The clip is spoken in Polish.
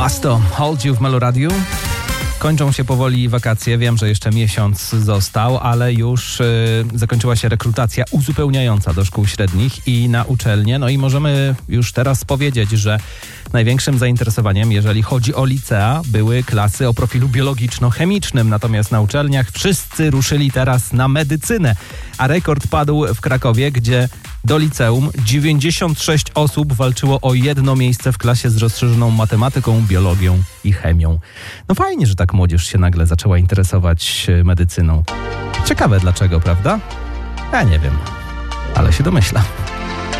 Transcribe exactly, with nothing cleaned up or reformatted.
Basto, Hold You w Meloradiu. Kończą się powoli wakacje, wiem, że jeszcze miesiąc został, ale już y, zakończyła się rekrutacja uzupełniająca do szkół średnich i na uczelnie. No i możemy już teraz powiedzieć, że największym zainteresowaniem, jeżeli chodzi o licea, były klasy o profilu biologiczno-chemicznym. Natomiast na uczelniach wszyscy ruszyli teraz na medycynę. A rekord padł w Krakowie, gdzie do liceum dziewięćdziesiąt sześć osób walczyło o jedno miejsce w klasie z rozszerzoną matematyką, biologią i chemią. No fajnie, że tak młodzież się nagle zaczęła interesować medycyną. Ciekawe dlaczego, prawda? Ja nie wiem, ale się domyślam.